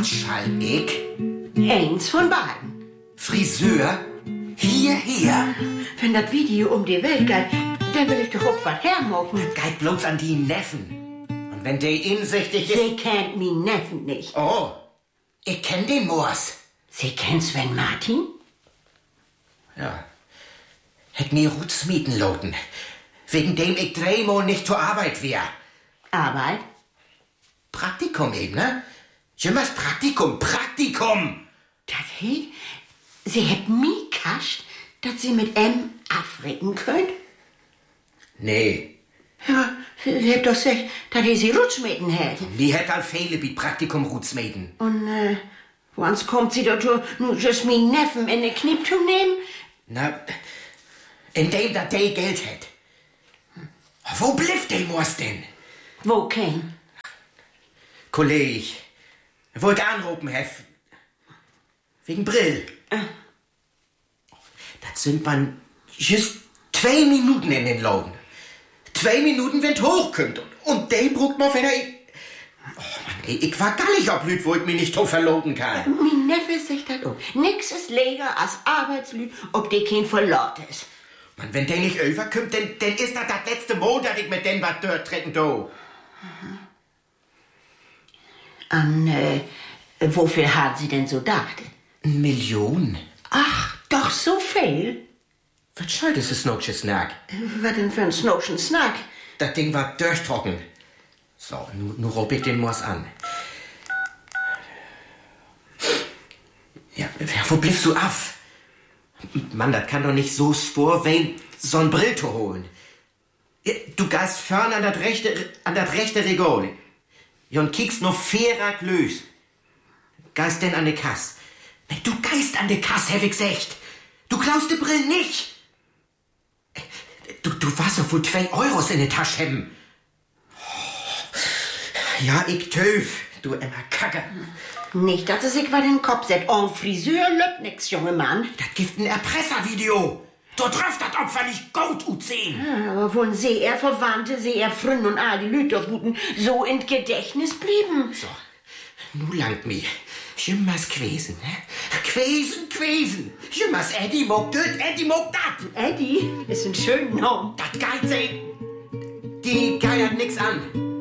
Was schall ich? Eins von beiden. Friseur? Hierher? Wenn das Video um die Welt geht, dann will ich doch auch was hermachen. Das geht bloß an die Neffen. Und wenn der insichtig ist... Sie kennt min Neffen nicht. Oh, ich kenn den Moors. Sie kennt Sven Martin? Ja. Hätt mir Ruts mieten loten. Wegen dem ich dreimal nicht zur Arbeit wär. Arbeit? Praktikum eben, ne? Jimmers Praktikum. Das heißt, Sie hätt mi kascht, dass Sie mit M africken könnt? Nee. Ja, Sie hätt doch gesagt, dass Sie Rutschmäden hätten. Die hätt all viele wie Praktikum Ruts mieten. Und, woans kommt Sie doch nur just min Neffen in den Kniep zu nehmen? Na, indem dat der Geld hätt. Wo bliff der Moors denn? Wo kein? Kolleg, wollt anrufen, Hef. Wegen Brill. Das sind man just 2 Minuten in den Laden. 2 Minuten, wenn's hochkommt. Und der brucht mal, wenn er... Oh Mann, ey, ich war gar nicht oblüht, wo ich mich nicht so verloben kann. Min Neffe sagt das auch. Nix ist leger als Arbeitslüd, ob die kein Verlot ist. Mann, wenn der nicht überkommt, dann ist das letzte Mal, dass ich mit dem was dort trecken do. An, wofür hat sie denn so gedacht? 1 Million? Ach, doch so viel? Was schall das ist Snokchen Snack? Was denn für ein Snokchen Snack? Das Ding war durchtrocken. So, nu rob ich den Moors an. Ja, wo bliffst du af? Mann, das kann doch nicht so vorwehen, so ein Brill zu holen. Ja, du gehst vorn an das rechte Regal. Ja, und kiekst noch fairer lös. Gehst denn an de Kass? Nee, du gehst an de Kass, hab ich gesagt. Du klaust de Brill nicht. Du warst doch wohl 2 Euros in der Tasche haben. Ja, ich töf, du immer Kacke. Nicht, dass es sich was in den Kopf setzt. En Friseur löbt nix, junge Mann. Das gibt ein Erpresservideo. Du trifft das Opfer nicht gut U10. Ja, aber wollen sie eher Verwandte, sie eher Freunde und all die Lüterguten so in Gedächtnis blieben? So, nu langt mi. Jimmers Quesen, ne? Quesen. Jimmers Eddie mag das, Eddie mag dat. Eddie ist ein schöner Name. Dat geilt sie. Die geiert nix an.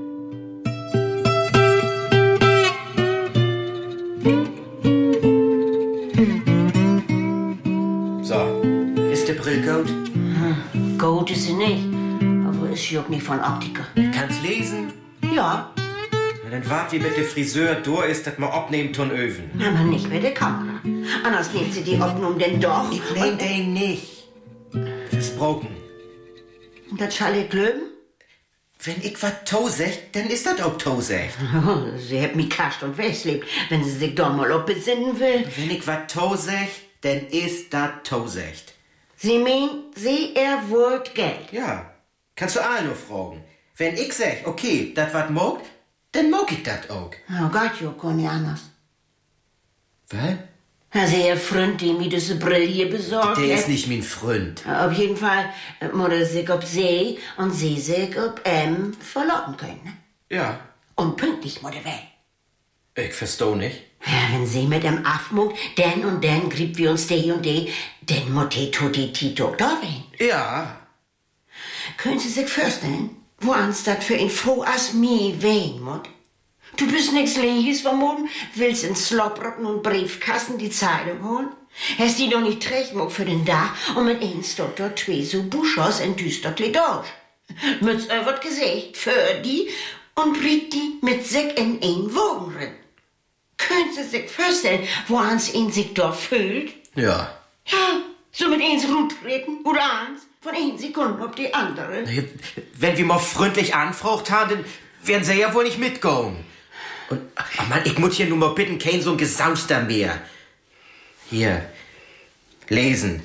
So, ist der Brill gut? Gut ist sie nicht, aber ist sie auch nicht von Optiker. Kannst lesen? Ja, Na, dann wart wie mit der Friseur durch ist, dass man abnehmen tun Öfen. aber nicht mit der Kamera. Anders nimmt sie die Aufnahme denn doch. Ich nehm den nicht. Das ist broken. Und das schall ich glöben? Wenn ich was tausecht, dann ist das auch tausecht. Sie hat mich kascht und weglebt, wenn sie sich doch mal ob besinnen will. Wenn ich was tausecht, dann ist das tausecht. Sie meint, sie erwollt Geld. Ja, kannst du auch nur fragen. Wenn ich sag, okay, das wat mogt, dann mag ich das auch. Oh Gott, jo, kann nicht anders. Was? Also ihr Freund, die mir diese Brille hier besorgt Der hat. ist nicht mein Freund. Auf jeden Fall muss er sich ob sie und sie sich ob verloten können. Ne? Ja, Und pünktlich muss er weg. ich versteh nicht. Ja, wenn sie mit dem Afmut, denn und dann grieb wir uns die und die, dann muss die Tutti Tito da wehen. Ja, Können Sie sich vorstellen, wo ans das für ihn froh als mir wehen muss? Du bist nix Lehiges vermuten, willst in Slopprocken und Briefkasten die Zeitung holen? Hast die doch nicht trägmog für den Dach und mit eins dort 2 so Buschos in düster Kledage. Mütz wird Gesicht für die und briet die mit sich in ein Wogen rein. Können Sie sich vorstellen, wo ans ihn sich dort fühlt? ja. Ja, so mit eins Rut treten oder eins, von 1 Sekunde auf die andere. Wenn wir mal freundlich anfragt haben, dann werden sie ja wohl nicht mitgehen. Und, ach Mann, ich muss hier nur mal bitten, kein so ein Gesauster mehr. Hier, lesen.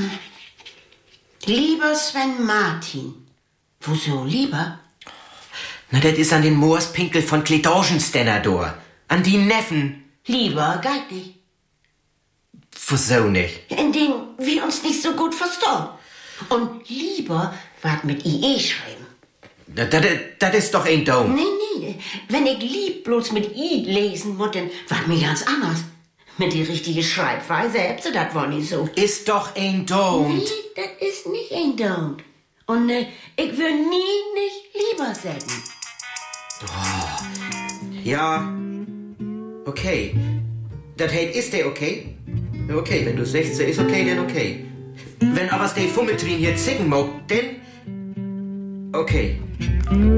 Lieber Sven Martin. Wieso lieber? Na, das ist an den Moorspinkel von Kledagenstenner da. An die Neffen. Lieber geht nicht. Wieso nicht? Indem wir uns nicht so gut verstehen. Und lieber wat mit IE schreiben. Das ist doch ein Dom. Nee, Nee, wenn ich lieb bloß mit I lesen muss, dann war mir ganz anders. Mit die richtige Schreibweise hätte das wohl nicht so. Ist doch ein Don't. Nee, das ist nicht ein Don't. Und ich will nie nicht lieber sagen. Ja, okay. Das heißt, ist der okay? Okay, wenn du 16 ist okay, dann okay. Wenn aber der Fummeltrin hier zicken mag, dann okay.